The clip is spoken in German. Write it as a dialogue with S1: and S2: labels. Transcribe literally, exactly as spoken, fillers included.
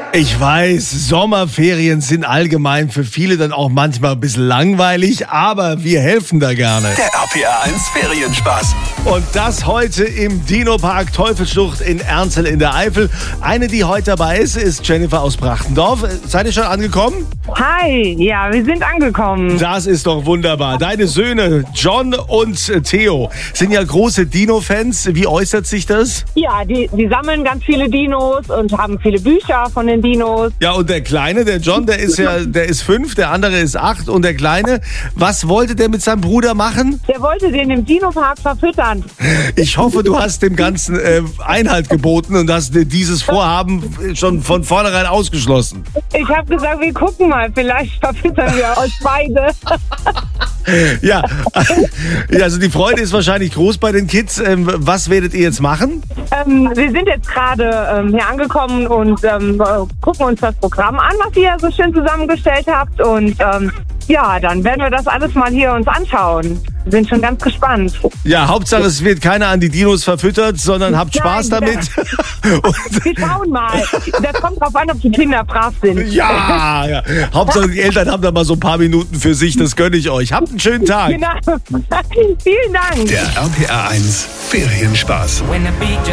S1: Ich weiß, Sommerferien sind allgemein für viele dann auch manchmal ein bisschen langweilig, aber wir helfen da gerne.
S2: Der R P R eins Ferienspaß.
S1: Und das heute im Dino-Park Teufelsschlucht in Ernzel in der Eifel. Eine, die heute dabei ist, ist Jennifer aus Brachtendorf. Seid ihr schon angekommen?
S3: Hi, ja, wir sind angekommen.
S1: Das ist doch wunderbar. Deine Söhne John und Theo sind ja große Dino-Fans. Wie äußert sich das?
S3: Ja, die, die sammeln ganz viele Dinos und haben viele Bücher von den Dinos.
S1: Ja, und der Kleine, der John, der ist ja, der ist fünf, der andere ist acht. Und der Kleine, was wollte der mit seinem Bruder machen?
S3: Der wollte den im Dino-Park verfüttern.
S1: Ich hoffe, du hast dem Ganzen äh, Einhalt geboten und hast dieses Vorhaben schon von vornherein ausgeschlossen.
S3: Ich habe gesagt, wir gucken mal, vielleicht verfüttern wir euch beide.
S1: Ja, also die Freude ist wahrscheinlich groß bei den Kids. Ähm, was werdet ihr jetzt machen?
S3: Ähm, wir sind jetzt gerade ähm, hier angekommen und ähm, gucken uns das Programm an, was ihr so schön zusammengestellt habt. Und ähm, ja, dann werden wir das alles mal hier uns anschauen. Wir sind schon ganz gespannt.
S1: Ja, Hauptsache es wird keiner an die Dinos verfüttert, sondern habt Spaß
S3: Nein,
S1: damit.
S3: Wir schauen mal. Das kommt drauf an, ob die Kinder brav sind.
S1: Ja, ja. Hauptsache die Eltern haben da mal so ein paar Minuten für sich, das gönne ich euch. Habt einen schönen Tag.
S3: Genau. Vielen Dank.
S2: Der R P R eins Ferienspaß.